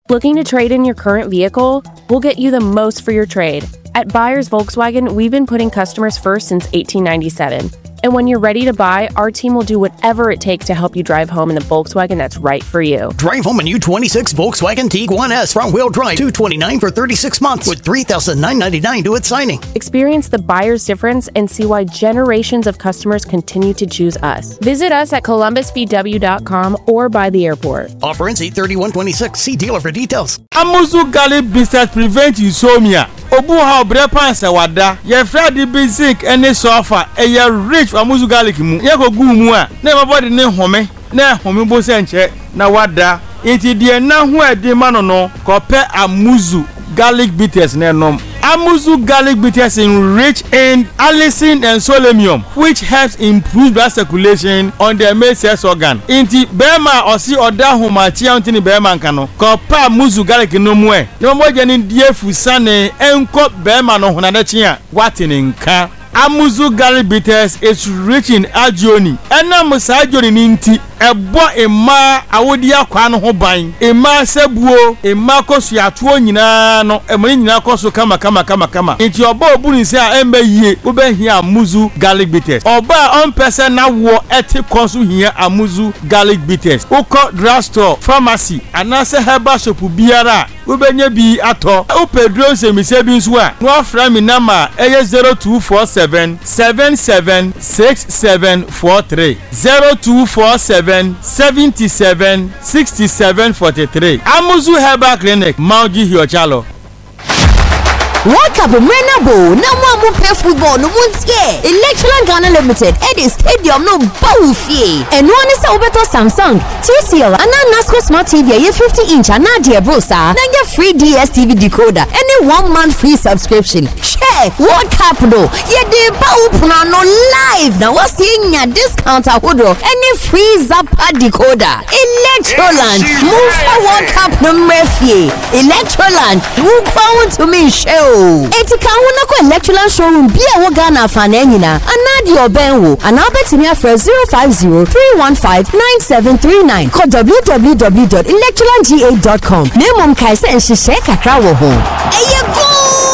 Looking to trade in your current vehicle? We'll get you the most for your trade. At Buyers Volkswagen, we've been putting customers first since 1897. And when you're ready to buy, our team will do whatever it takes to help you drive home in the Volkswagen that's right for you. Drive home a new 26 Volkswagen Tiguan S front-wheel drive, $229 for 36 months with $3,999 due at signing. Experience the buyer's difference and see why generations of customers continue to choose us. Visit us at columbusvw.com or by the airport. Offer ends 8/31/26. See dealer for details. Amuzu Garlic Bitters prevent insomnia. Obuha obrepa nsewada. Ye Freddy Basic any sofa. Eye rich Amuzu Garlic mu. Ye go gu mu a. Na my body ne home. Na home bo se nche na wada. Enti de na ho ade ma no ko pe Amuzu Garlic Bitters na nom. Amuzu Garlic Bitters rich in allicin and selenium, which helps improve blood circulation on the male sex organ. Inti bema osi oda homachi antini bema nkano. Ko pa Amuzu Garlic no mu e. No mo je ni die fusane enko bema no honadachi a watini nka. Amuzu Garlic Bitters is rich in agioni. Ena musa agioni ninti ebo ema awodi akwa no ho ban. Ema sebuo, ema kosu atuo nyina no, ema nyina kosu kama. Inti oba obuni se a embe yie, obe hia Amuzu Garlic Bitters. Oba on person na wo eti kosu hia Amuzu Garlic Bitters. Uko drugstore, pharmacy, anase herbal shop biara. Ubenye bi ato. Upedro se mi se bi nso a. No afra mi nama eye 0247776743. 0247776743. Amuzu Herbal Clinic, Mauji Hiochalo. World Cup Menabo, no more play football, no one's here. Electoral Ghana Limited, Eddie Stadium, no Bowfie. And one is over to Samsung, TCL, and NASCO Smart TV, a 50-inch, and Nadia Brosa, and your free DSTV decoder, and a 1 month free subscription. Share World Cup, no, yet the Bowpano live. Now, what's seeing a discount at Woodrow, and a free Zappa decoder. Electroland, move for World Cup no Murphy. Electroland, move forward to me, show. Etika wona ko electoral showroom bia wo Ghana fananyina anadi obenwo anabetimi afre 050-315-9739 ko www.electolandga.com nemom kai se nhihye kakra wo ho eye go